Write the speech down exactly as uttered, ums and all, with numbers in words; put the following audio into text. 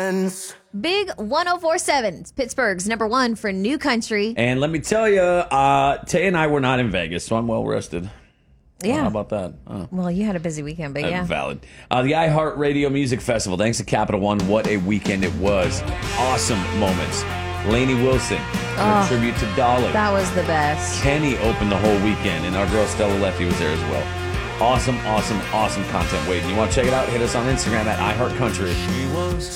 friends. Big one oh four point seven. It's Pittsburgh's number one for new country. And let me tell you, uh, Tay and I were not in Vegas, so I'm well rested. Yeah. How about that? Oh. Well, you had a busy weekend, but yeah. Uh, valid. Uh, the iHeartRadio Music Festival, thanks to Capital One. What a weekend it was. Awesome moments. Lainey Wilson, Oh, a tribute to Dolly. That was the best. Kenny opened the whole weekend, and our girl Stella Lefty was there as well. Awesome, awesome, awesome content waiting. You want to check it out? Hit us on Instagram at iHeartCountry. She was